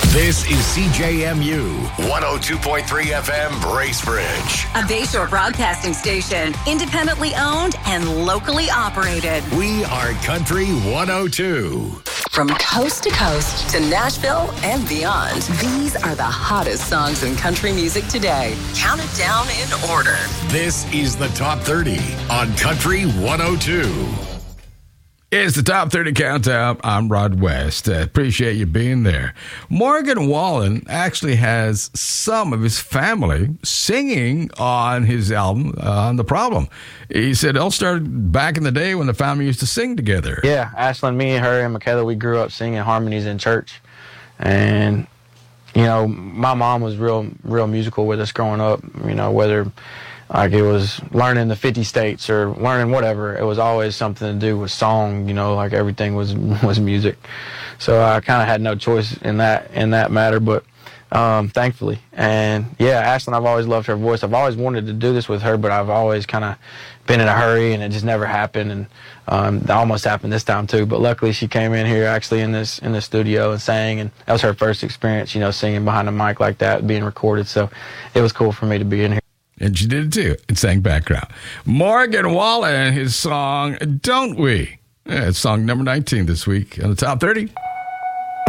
This is CJMU 102.3 FM Bracebridge. A Bayshore broadcasting station, independently owned and locally operated. We are Country 102. From coast to coast to Nashville and beyond, these are the hottest songs in country music today. Count it down in order. This is the Top 30 on Country 102. It's the Top 30 Countdown. I'm Rod West. Appreciate you being there. Morgan Wallen actually has some of his family singing on his album, on The Problem. He said it all started back in the day when the family used to sing together. Yeah, Ashlyn, me, her, and Michaela, we grew up singing harmonies in church. And, you know, my mom was real musical with us growing up, you know, whether like it was learning the 50 states or learning whatever. It was always something to do with song, you know, like everything was music. So I kind of had no choice in that matter, but thankfully. And yeah, Ashlyn, I've always loved her voice. I've always wanted to do this with her, but I've always kind of been in a hurry and it just never happened. And it almost happened this time too, but luckily she came in here actually in the studio and sang, and that was her first experience, you know, singing behind a mic like that, being recorded. So it was cool for me to be in here. And she did it too. It sang background. Morgan Wallen and his song, Don't We? Yeah, it's song number 19 this week on the Top 30.